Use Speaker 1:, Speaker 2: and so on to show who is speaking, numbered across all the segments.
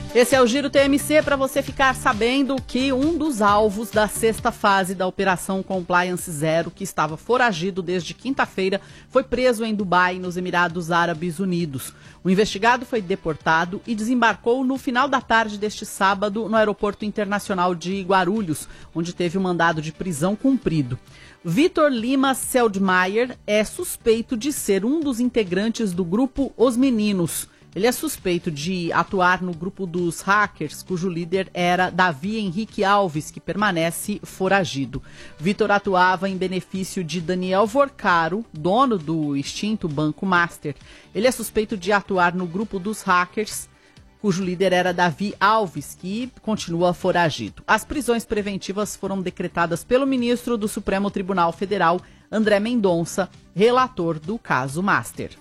Speaker 1: Esse é o Giro TMC para você ficar sabendo que um dos alvos da sexta fase da Operação Compliance Zero, que estava foragido desde quinta-feira, foi preso em Dubai, nos Emirados Árabes Unidos. O investigado foi deportado e desembarcou no final da tarde deste sábado no Aeroporto Internacional de Guarulhos, onde teve um mandado de prisão cumprido. Vitor Lima Seldmaier é suspeito de ser um dos integrantes do grupo Os Meninos. Ele é suspeito de atuar no grupo dos hackers, cujo líder era Davi Henrique Alves, que permanece foragido. Vitor atuava em benefício de Daniel Vorcaro, dono do extinto Banco Master. Ele é suspeito de atuar no grupo dos hackers, cujo líder era Davi Alves, que continua foragido. As prisões preventivas foram decretadas pelo ministro do Supremo Tribunal Federal, André Mendonça, relator do caso Master.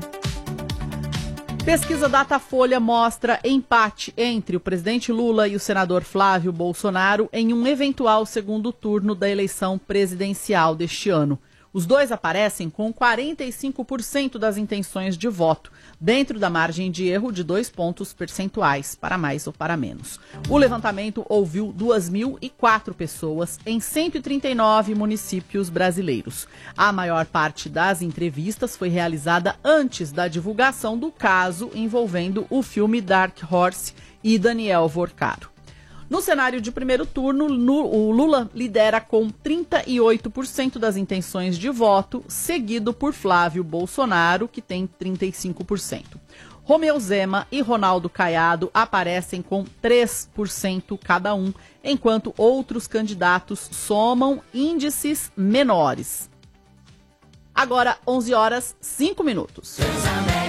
Speaker 1: Pesquisa Datafolha mostra empate entre o presidente Lula e o senador Flávio Bolsonaro em um eventual segundo turno da eleição presidencial deste ano. Os dois aparecem com 45% das intenções de voto, dentro da margem de erro de 2 pontos percentuais, para mais ou para menos. O levantamento ouviu 2.004 pessoas em 139 municípios brasileiros. A maior parte das entrevistas foi realizada antes da divulgação do caso envolvendo o filme Dark Horse e Daniel Vorcaro. No cenário de primeiro turno, o Lula lidera com 38% das intenções de voto, seguido por Flávio Bolsonaro, que tem 35%. Romeu Zema e Ronaldo Caiado aparecem com 3% cada um, enquanto outros candidatos somam índices menores. Agora, 11h05.